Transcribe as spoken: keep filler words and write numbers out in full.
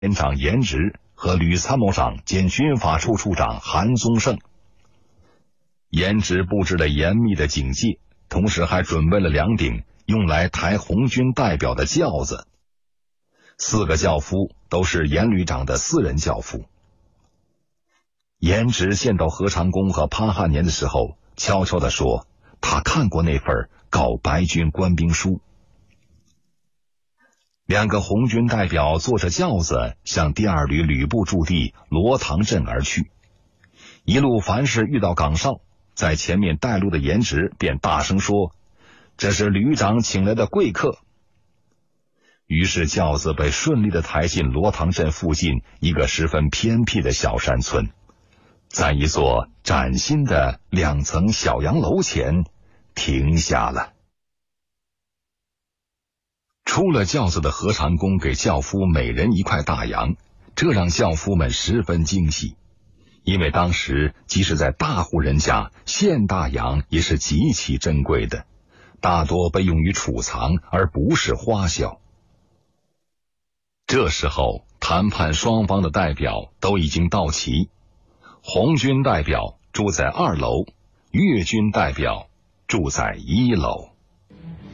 连长严直和旅参谋长兼军法处处长韩宗盛。严直布置了严密的警戒，同时还准备了两顶用来抬红军代表的轿子。四个轿夫都是严旅长的私人轿夫。严直见到何长工和潘汉年的时候，悄悄地说，他看过那份告白军官兵书。两个红军代表坐着轿子向第二旅旅部驻地罗塘镇而去。一路凡是遇到岗哨，在前面带路的严直便大声说，这是旅长请来的贵客。于是轿子被顺利地抬进罗塘镇附近一个十分偏僻的小山村，在一座崭新的两层小洋楼前停下了。出了轿子的何长工给轿夫每人一块大洋，这让轿夫们十分惊喜，因为当时即使在大户人家，现大洋也是极其珍贵的，大多被用于储藏而不是花销。这时候谈判双方的代表都已经到齐，红军代表住在二楼，粤军代表住在一楼。